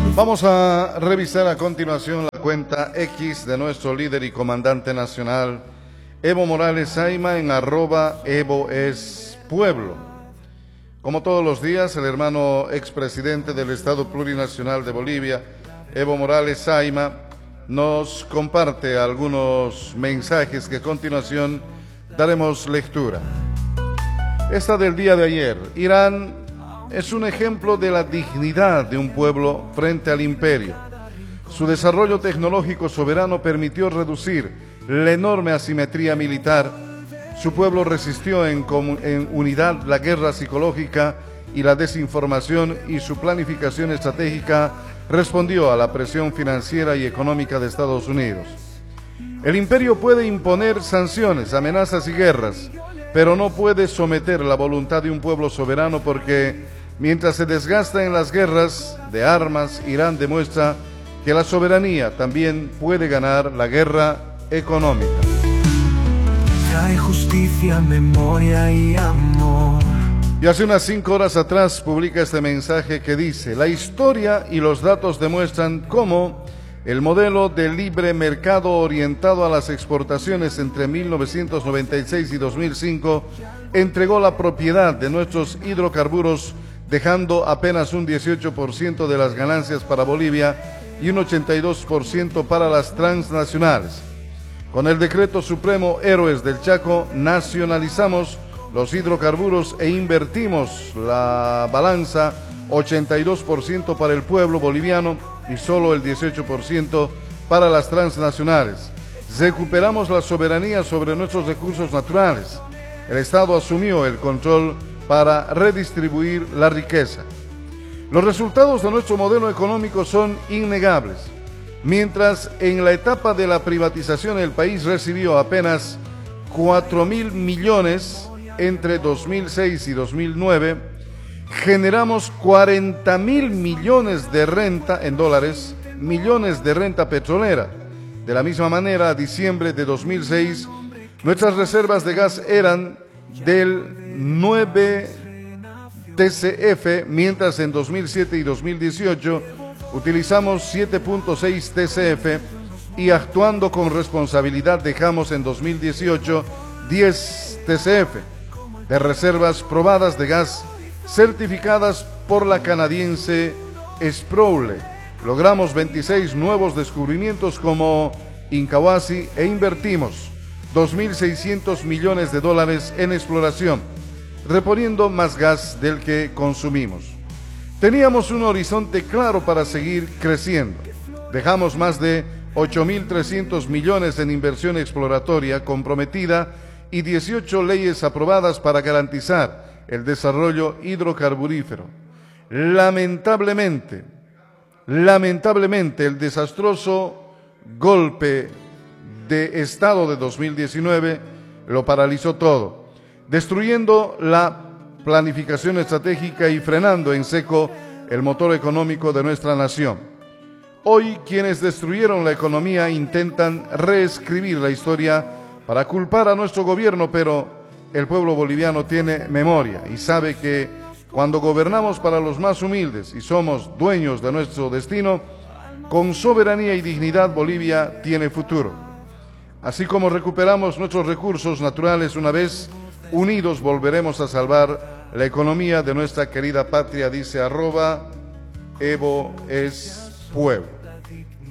Vamos a revisar a continuación la cuenta X de nuestro líder y comandante nacional, Evo Morales Saima, en @EvoEsPueblo. Como todos los días, el hermano expresidente del Estado Plurinacional de Bolivia, Evo Morales Saima, nos comparte algunos mensajes que a continuación daremos lectura. Esta del día de ayer: Irán es un ejemplo de la dignidad de un pueblo frente al imperio. Su desarrollo tecnológico soberano permitió reducir la enorme asimetría militar. Su pueblo resistió en unidad la guerra psicológica y la desinformación, y su planificación estratégica respondió a la presión financiera y económica de Estados Unidos. El imperio puede imponer sanciones, amenazas y guerras, pero no puede someter la voluntad de un pueblo soberano, porque mientras se desgasta en las guerras de armas, Irán demuestra que la soberanía también puede ganar la guerra económica. Trae justicia, memoria y amor. Y hace unas 5 horas atrás publica este mensaje que dice: la historia y los datos demuestran cómo el modelo de libre mercado orientado a las exportaciones entre 1996 y 2005 entregó la propiedad de nuestros hidrocarburos, dejando apenas un 18% de las ganancias para Bolivia y un 82% para las transnacionales. Con el Decreto Supremo Héroes del Chaco nacionalizamos los hidrocarburos e invertimos la balanza: 82% para el pueblo boliviano y solo el 18% para las transnacionales. Recuperamos la soberanía sobre nuestros recursos naturales. El Estado asumió el control para redistribuir la riqueza. Los resultados de nuestro modelo económico son innegables. Mientras en la etapa de la privatización el país recibió apenas 4.000 millones entre 2006 y 2009, generamos 40.000 millones de renta en dólares, millones de renta petrolera. De la misma manera, a diciembre de 2006, nuestras reservas de gas eran del 9 TCF, mientras en 2007 y 2018 utilizamos 7.6 TCF, y actuando con responsabilidad dejamos en 2018 10 TCF de reservas probadas de gas certificadas por la canadiense Sproule. Logramos 26 nuevos descubrimientos como Incahuasi e invertimos 2.600 millones de dólares en exploración, reponiendo más gas del que consumimos. Teníamos un horizonte claro para seguir creciendo. Dejamos más de 8.300 millones en inversión exploratoria comprometida y 18 leyes aprobadas para garantizar el desarrollo hidrocarburífero. Lamentablemente, el desastroso golpe de Estado de 2019 lo paralizó todo, destruyendo la planificación estratégica y frenando en seco el motor económico de nuestra nación. Hoy, quienes destruyeron la economía intentan reescribir la historia para culpar a nuestro gobierno, pero el pueblo boliviano tiene memoria y sabe que cuando gobernamos para los más humildes y somos dueños de nuestro destino, con soberanía y dignidad Bolivia tiene futuro. Así como recuperamos nuestros recursos naturales, una vez unidos volveremos a salvar la economía de nuestra querida patria, dice @EvoEsPueblo.